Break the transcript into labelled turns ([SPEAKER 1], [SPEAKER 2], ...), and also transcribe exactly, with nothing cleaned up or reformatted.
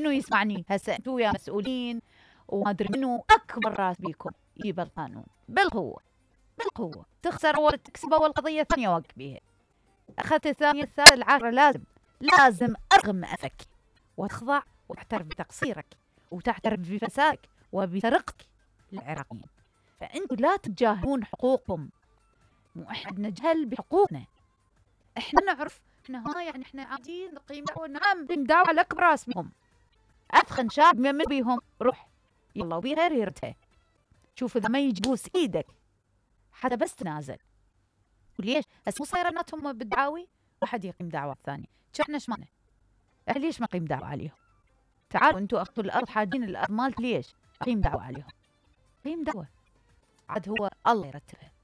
[SPEAKER 1] منو يسمعني هسه؟ انتوا يا مسؤولين وما ادري منو اكبر راس بيكم يجيب القانون بالقوه بالقوه. تخسر اول تكسب اول قضيه ثانيه واقف بيها، اخذت الثانيه الثالثه العاشره، لازم لازم ارغم افك وتخضع وتعترف بتقصيرك وتعترف بفسادك وبسرقتك للعراقيين. فانتوا لا تتجاهلون حقوقكم، مو احنا نجهل بحقوقنا، احنا نعرف احنا ها يعني احنا عاديين نقيم دعوه. نعم نقيم دعوه على اكبر راس بهم، افخن شاب من بيهم روح يلا وبغير يرتها، شوف اذا ما يجبوس ايدك حتى بس تنازل. وليش هسه مو صايره بيناتهم بالدعاوي واحد يقيم دعوه ثانيه، احنا ايش معنى؟ احنا ليش ما نقيم دعوه عليهم؟ تعالوا انتوا اخذوا الارض حاجين الارض مالت، ليش اقيم دعوه عليهم؟ قيم دعوه عاد هو الله يرتبها.